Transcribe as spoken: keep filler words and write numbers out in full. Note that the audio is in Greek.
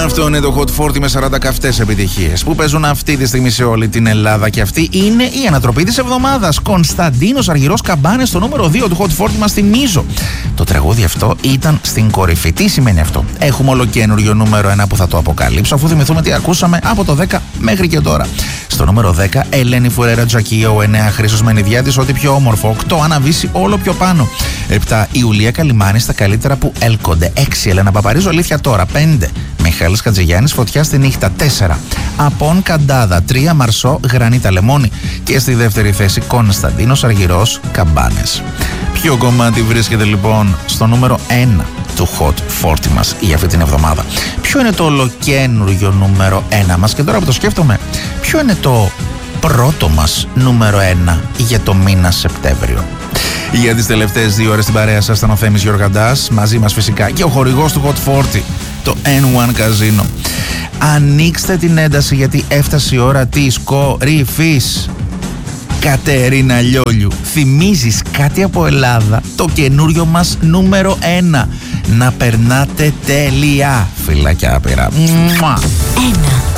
Αυτό είναι το Hot σαράντα με σαράντα καυτές επιτυχίες που παίζουν αυτή τη στιγμή σε όλη την Ελλάδα. Και αυτή είναι η ανατροπή της εβδομάδας. Κωνσταντίνος Αργυρός Καμπάνες στο νούμερο δύο του Hot σαράντα μας θυμίζω. Το τραγούδι αυτό ήταν στην κορυφή. Τι σημαίνει αυτό? Έχουμε ολοκένουργιο νούμερο ένα που θα το αποκαλύψω, αφού θυμηθούμε τι ακούσαμε από το δέκα μέχρι και τώρα. Στο νούμερο δέκα, Ελένη Φουρέρα Τζακίο. εννέα, Χρήστος Μενιδιάτης, ό,τι πιο όμορφο. οκτώ, Αναβίση, όλο πιο πάνω. επτά, Ιουλία Καλιμάνη, στα καλύτερα που έλκονται. έξι, Ελένα Παπαρίζου, αλήθεια τώρα. πέντε, Μιχάλης Χατζηγιάννης, Φωτιά στη νύχτα. τέσσερα, Απόν Καντάδα. τρία, Μαρσό, Γρανίτα Λεμόνι. Και στη δεύτερη θέση, Κωνσταντίνος Αργυρός Καμπάνες. Ποιο κομμάτι βρίσκεται λοιπόν στο νούμερο ένα του Hot σαράντα μας για αυτή την εβδομάδα? Ποιο είναι το ολοκένουργιο νούμερο ένα μας? Και τώρα που το σκέφτομαι, ποιο είναι το πρώτο μας νούμερο ένα για το μήνα Σεπτέμβριο? Για τις τελευταίες δύο ώρες στην παρέα σας ήταν ο Θέμης Γιοργαντάς, μαζί μας φυσικά και ο χορηγός του Hot σαράντα, το εν ουάν Casino. Ανοίξτε την ένταση, γιατί έφτασε η ώρα της κορυφής. Κατερίνα Λιόλιου, θυμίζεις κάτι από Ελλάδα? Το καινούριο μας νούμερο ένα. Να περνάτε τέλεια. Φιλάκια άπειρα. Ένα.